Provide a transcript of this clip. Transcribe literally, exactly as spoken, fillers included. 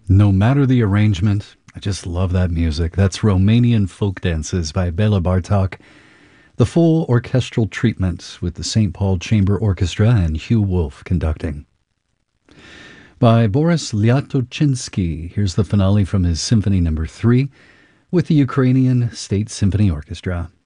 No matter the arrangement, I just love that music. That's Romanian Folk Dances by Bela Bartok. The full orchestral treatment with the Saint Paul Chamber Orchestra and Hugh Wolf conducting. By Boris Lyatochinsky, here's the finale from his Symphony Number three with the Ukrainian State Symphony Orchestra.